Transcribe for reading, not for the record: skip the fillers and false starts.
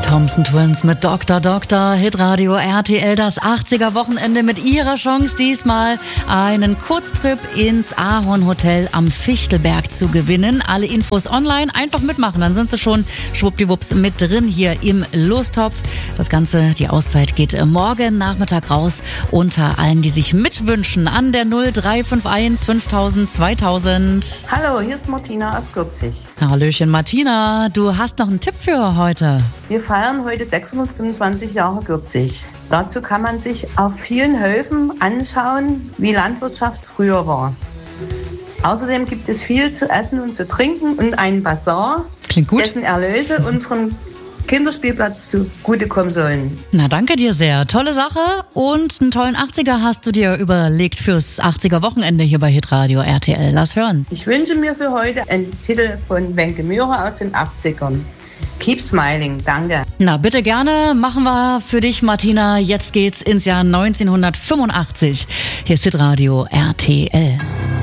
Thompson Twins mit Dr. Dr. Hitradio RTL, das 80er-Wochenende mit ihrer Chance, diesmal einen Kurztrip ins Ahorn-Hotel am Fichtelberg zu gewinnen. Alle Infos online, einfach mitmachen, dann sind sie schon schwuppdiwupps mit drin hier im Lostopf. Das Ganze, die Auszeit geht morgen Nachmittag raus unter allen, die sich mitwünschen an der 0351 5000 2000. Hallo, hier ist Martina aus Gürzig. Hallöchen Martina, du hast noch einen Tipp für heute. Wir feiern heute 625 Jahre Gürzig. Dazu kann man sich auf vielen Höfen anschauen, wie Landwirtschaft früher war. Außerdem gibt es viel zu essen und zu trinken und einen Basar, Klingt gut. dessen Erlöse unseren Kinderspielplatz zugutekommen sollen. Na, danke dir sehr. Tolle Sache. Und einen tollen 80er hast du dir überlegt fürs 80er-Wochenende hier bei Hitradio RTL. Lass hören. Ich wünsche mir für heute einen Titel von Wenke Mührer aus den 80ern. Keep Smiling, danke. Na, bitte gerne. Machen wir für dich, Martina. Jetzt geht's ins Jahr 1985. Hier ist Hitradio RTL.